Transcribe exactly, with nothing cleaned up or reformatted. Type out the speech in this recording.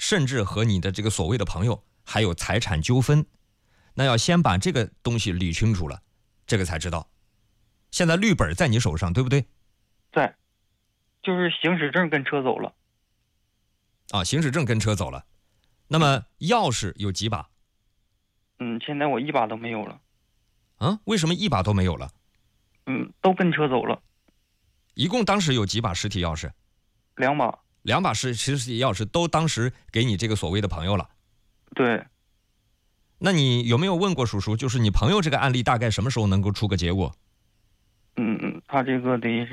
甚至和你的这个所谓的朋友还有财产纠纷，那要先把这个东西理清楚了，这个才知道。现在绿本在你手上，对不对？ 在，就是行驶证跟车走了。 啊，行驶证跟车走了。那么钥匙有几把？ 嗯，现在我一把都没有了。 啊，为什么一把都没有了？ 嗯，都跟车走了。 一共当时有几把实体钥匙？ 两把。 两把实实体钥匙都当时给你这个所谓的朋友了。 对。 那你有没有问过叔叔，就是你朋友这个案例大概什么时候能够出个结果？ 嗯嗯，他这个得是